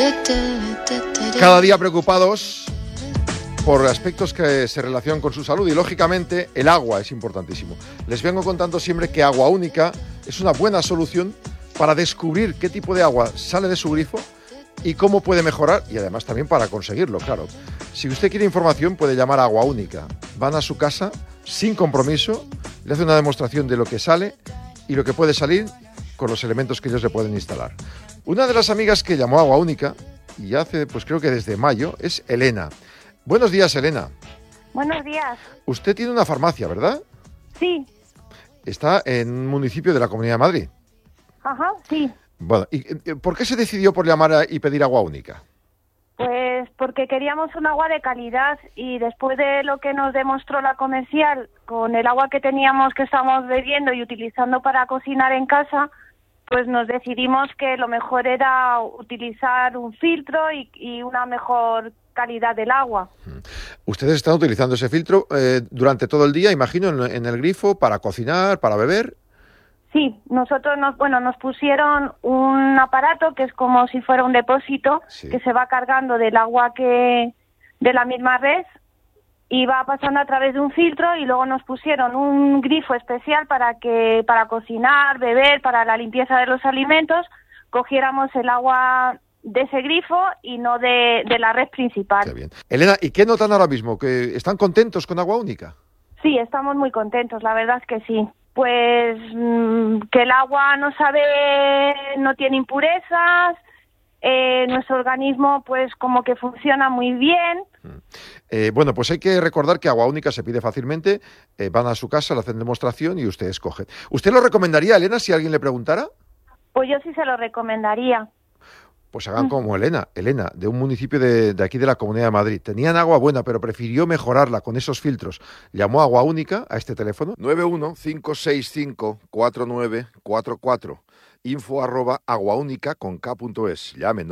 Cada día preocupados por aspectos que se relacionan con su salud y, lógicamente, el agua es importantísimo. Les vengo contando siempre que Agua Única es una buena solución para descubrir qué tipo de agua sale de su grifo y cómo puede mejorar, y además también para conseguirlo, claro. Si usted quiere información, puede llamar a Agua Única. Van a su casa sin compromiso, le hace una demostración de lo que sale y lo que puede salir con los elementos que ellos le pueden instalar. Una de las amigas que llamó a Agua Única, y hace, pues creo que desde mayo, es Elena. Buenos días, Elena. Buenos días. Usted tiene una farmacia, ¿verdad? Sí. Está en un municipio de la Comunidad de Madrid. Ajá, sí. Bueno, ¿y por qué se decidió por llamar y pedir Agua Única? Pues porque queríamos un agua de calidad y después de lo que nos demostró la comercial con el agua que teníamos, que estábamos bebiendo y utilizando para cocinar en casa, pues nos decidimos que lo mejor era utilizar un filtro y una mejor calidad del agua. Ustedes están utilizando ese filtro durante todo el día, imagino, en el grifo, para cocinar, para beber. Sí, nosotros nos pusieron un aparato que es como si fuera un depósito, sí, que se va cargando del agua de la misma red y va pasando a través de un filtro, y luego nos pusieron un grifo especial para cocinar, beber, para la limpieza de los alimentos, cogiéramos el agua de ese grifo y no de la red principal. Qué bien. Elena, ¿y qué notan ahora mismo? ¿Que están contentos con Agua Única? Sí, estamos muy contentos, la verdad es que sí. Pues que el agua no tiene impurezas, nuestro organismo pues como que funciona muy bien. Bueno, pues hay que recordar que Agua Única se pide fácilmente, van a su casa, le hacen demostración y usted escoge. ¿Usted lo recomendaría, Elena, si alguien le preguntara? Pues yo sí se lo recomendaría. Pues hagan como Elena, de un municipio de aquí de la Comunidad de Madrid. Tenían agua buena, pero prefirió mejorarla con esos filtros. Llamó a Agua Única a este teléfono, 915654944, info@aguaunica.es. Llame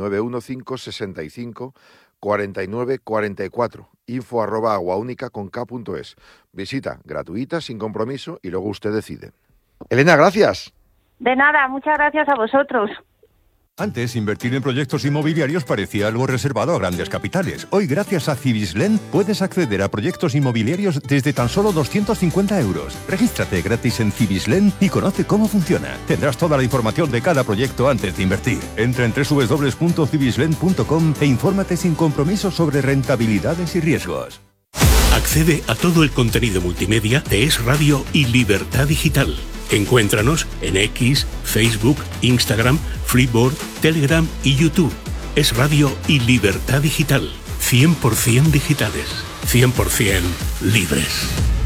915654944, info@aguaunica.es. Visita gratuita, sin compromiso, y luego usted decide. Elena, gracias. De nada, muchas gracias a vosotros. Antes, invertir en proyectos inmobiliarios parecía algo reservado a grandes capitales. Hoy, gracias a Cibislen, puedes acceder a proyectos inmobiliarios desde tan solo 250 euros. Regístrate gratis en Cibislen y conoce cómo funciona. Tendrás toda la información de cada proyecto antes de invertir. Entra en www.cibislen.com e infórmate sin compromiso sobre rentabilidades y riesgos. Accede a todo el contenido multimedia de Es Radio y Libertad Digital. Encuéntranos en X, Facebook, Instagram, Freeboard, Telegram y YouTube. Es Radio y Libertad Digital. 100% digitales. 100% libres.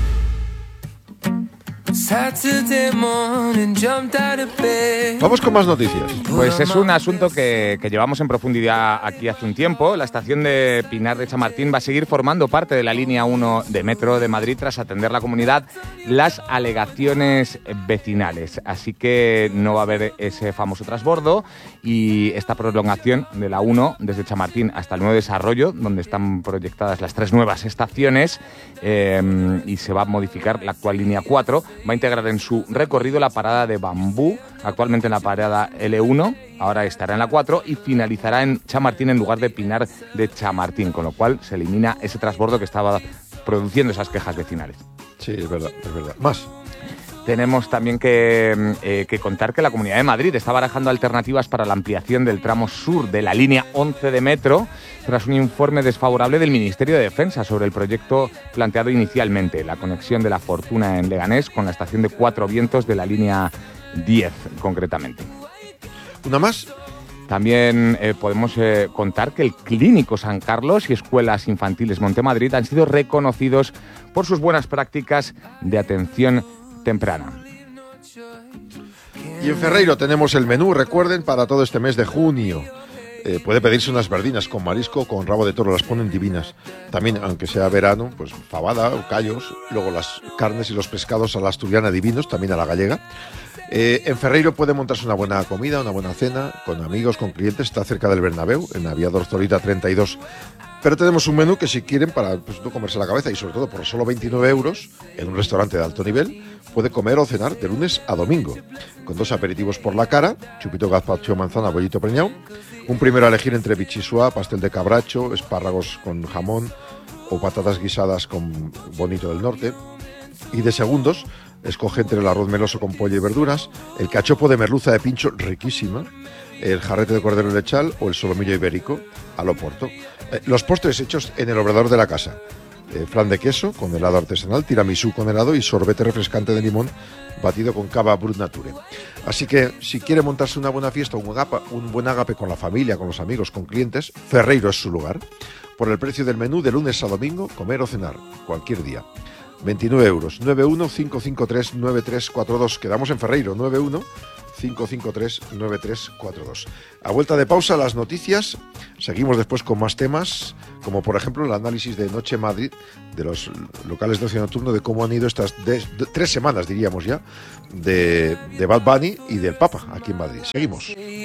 Vamos con más noticias. Pues es un asunto que llevamos en profundidad aquí hace un tiempo. La estación de Pinar de Chamartín va a seguir formando parte de la línea 1 de Metro de Madrid tras atender la comunidad las alegaciones vecinales. Así que no va a haber ese famoso transbordo, y esta prolongación de la 1 desde Chamartín hasta el nuevo desarrollo, donde están proyectadas las 3 nuevas estaciones, y se va a modificar la actual línea 4, va a integrar en su recorrido la parada de Bambú, actualmente en la parada L1, ahora estará en la 4 y finalizará en Chamartín en lugar de Pinar de Chamartín, con lo cual se elimina ese transbordo que estaba produciendo esas quejas vecinales. Sí, es verdad, es verdad. Más. Tenemos también que contar que la Comunidad de Madrid está barajando alternativas para la ampliación del tramo sur de la línea 11 de Metro, tras un informe desfavorable del Ministerio de Defensa sobre el proyecto planteado inicialmente, la conexión de La Fortuna en Leganés con la estación de Cuatro Vientos de la línea 10, concretamente. ¿Una más? También podemos contar que el Clínico San Carlos y Escuelas Infantiles Montemadrid han sido reconocidos por sus buenas prácticas de atención temprana. Y en Ferreiro tenemos el menú, recuerden, para todo este mes de junio. Puede pedirse unas verdinas con marisco, con rabo de toro, las ponen divinas. También, aunque sea verano, pues fabada o callos. Luego las carnes y los pescados a la asturiana divinos, también a la gallega. En Ferreiro puede montarse una buena comida, una buena cena, con amigos, con clientes. Está cerca del Bernabéu, en Aviador Zorita 32. Pero tenemos un menú que si quieren para pues, no comerse la cabeza y sobre todo por solo 29 euros en un restaurante de alto nivel puede comer o cenar de lunes a domingo con 2 aperitivos por la cara, chupito gazpacho, manzana, bollito preñado, un primero a elegir entre bichisua, pastel de cabracho, espárragos con jamón o patatas guisadas con bonito del norte, y de segundos escoge entre el arroz meloso con pollo y verduras, el cachopo de merluza de pincho riquísima, el jarrete de cordero lechal o el solomillo ibérico al oporto. Los postres hechos en el obrador de la casa. Flan de queso con helado artesanal, tiramisú con helado y sorbete refrescante de limón batido con cava Brut Nature. Así que si quiere montarse una buena fiesta, un buen ágape con la familia, con los amigos, con clientes, Ferreiro es su lugar. Por el precio del menú de lunes a domingo, comer o cenar, cualquier día. 29 euros, 91-553-9342. Quedamos en Ferreiro, 91-553-9342. A vuelta de pausa, las noticias. Seguimos después con más temas, como por ejemplo el análisis de Noche Madrid, de los locales de ocio nocturno, de cómo han ido estas 3 semanas, diríamos ya, de Bad Bunny y del Papa aquí en Madrid. Seguimos.